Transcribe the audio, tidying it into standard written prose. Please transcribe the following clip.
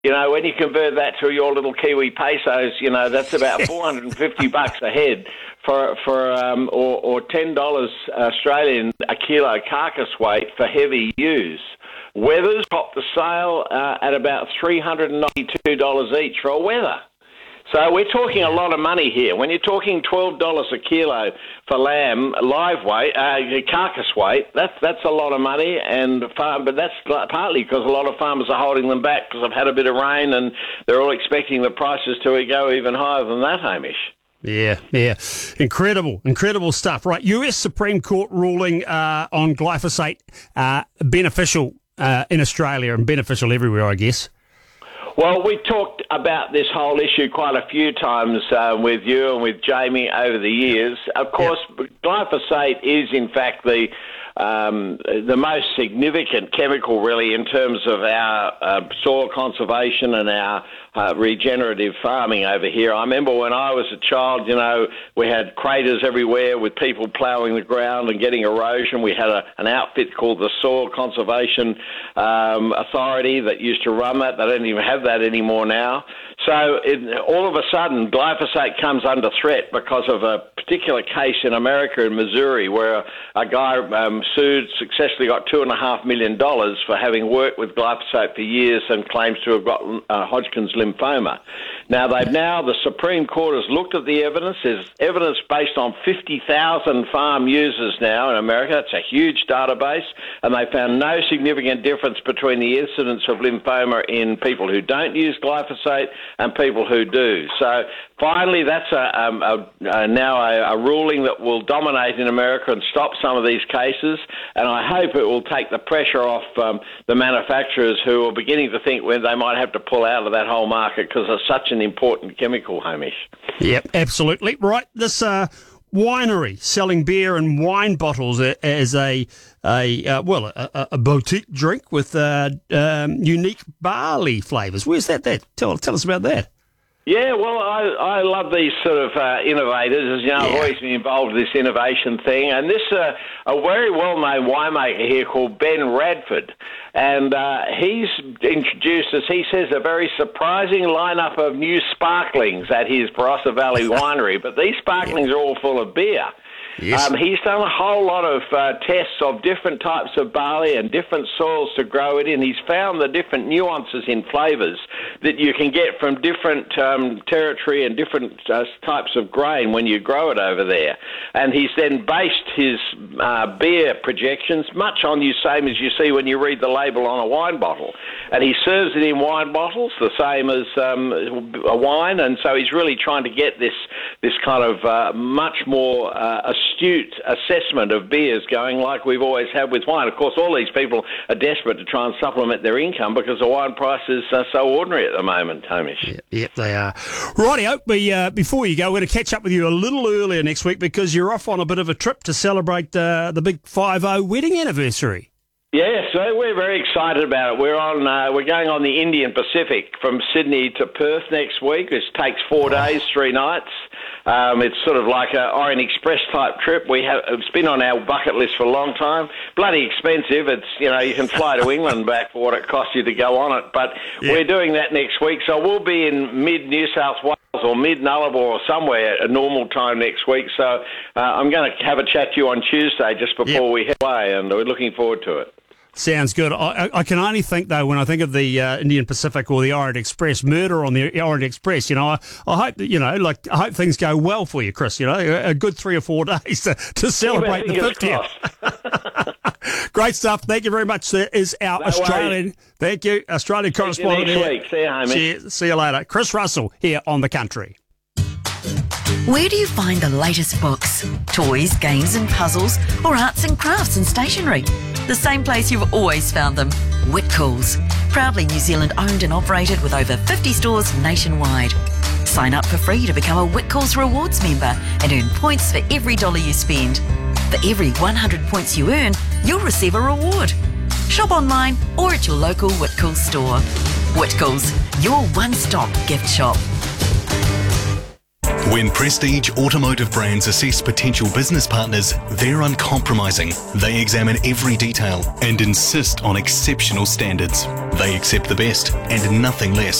You know, when you convert that to your little Kiwi pesos, you know, that's about $450 a head or $10 Australian a kilo carcass weight for heavy ewes. Wethers topped the sale at about $392 each for a wether. So we're talking a lot of money here. When you're talking $12 a kilo for lamb, live weight, carcass weight, that's a lot of money. But that's partly because a lot of farmers are holding them back because they've had a bit of rain and they're all expecting the prices to go even higher than that, Hamish. Yeah. Incredible stuff. Right, US Supreme Court ruling on glyphosate beneficial in Australia and beneficial everywhere, I guess. Well, we talked about this whole issue quite a few times with you and with Jamie over the years. Of course, glyphosate is, in fact, the most significant chemical, really, in terms of our soil conservation and our regenerative farming over here. I remember when I was a child, you know, we had craters everywhere with people ploughing the ground and getting erosion. We had an outfit called the Soil Conservation Authority that used to run that. They don't even have that anymore now. So all of a sudden, glyphosate comes under threat because of a particular case in America, in Missouri, where a guy successfully got $2.5 million for having worked with glyphosate for years and claims to have got Hodgkin's lymphoma. Now, the Supreme Court has looked at the evidence. There's evidence based on 50,000 farm users now in America. It's a huge database, and they found no significant difference between the incidence of lymphoma in people who don't use glyphosate and people who do. So finally, that's now a ruling that will dominate in America and stop some of these cases, and I hope it will take the pressure off the manufacturers who are beginning to think when they might have to pull out of that whole market because it's such an important chemical, Hamish. Yep, absolutely. Right, this winery selling beer in wine bottles as a boutique drink with unique barley flavours. Where's that? Tell us about that. Yeah, well, I love these sort of innovators. As you know, I've always been involved with this innovation thing. And this, a very well-known winemaker here called Ben Radford, and he's introduced us, he says, a very surprising lineup of new sparklings at his Barossa Valley winery. But these sparklings are all full of beer. Yes. He's done a whole lot of tests of different types of barley and different soils to grow it in. He's found the different nuances in flavours that you can get from different territory and different types of grain when you grow it over there. And he's then based his beer projections much on the same as you see when you read the label on a wine bottle. And he serves it in wine bottles, the same as a wine. And so he's really trying to get this kind of much more astute assessment of beers going like we've always had with wine. Of course, all these people are desperate to try and supplement their income because the wine prices are so ordinary at the moment, Hamish. Yep, they are. Rightio, before you go, we're going to catch up with you a little earlier next week because you're off on a bit of a trip to celebrate the big 50 wedding anniversary. Yeah, so we're very excited about it. We're going on the Indian Pacific from Sydney to Perth next week. It takes 4 days, 3 nights. It's sort of like an Orient Express type trip. It's been on our bucket list for a long time. Bloody expensive. It's, you can fly to England back for what it costs you to go on it. But we're doing that next week. So we'll be in mid-New South Wales or mid-Nullarbor or somewhere at a normal time next week. So I'm going to have a chat to you on Tuesday just before we head away, and we're looking forward to it. Sounds good. I can only think, though, when I think of the Indian Pacific or the Orient Express, murder on the Orient Express, I hope that, I hope things go well for you, Chris, a good 3 or 4 days to celebrate the 50th. Great stuff. Thank you very much. That is our Australian correspondent. Next week. See you, Hamish. See you later. Chris Russell here on The Country. Where do you find the latest books, toys, games and puzzles, or arts and crafts and stationery? The same place you've always found them, Whitcoulls. Proudly New Zealand owned and operated with over 50 stores nationwide. Sign up for free to become a Whitcoulls Rewards member and earn points for every dollar you spend. For every 100 points you earn, you'll receive a reward. Shop online or at your local Whitcoulls store. Whitcoulls, your one-stop gift shop. When Prestige Automotive Brands assess potential business partners, they're uncompromising. They examine every detail and insist on exceptional standards. They accept the best and nothing less.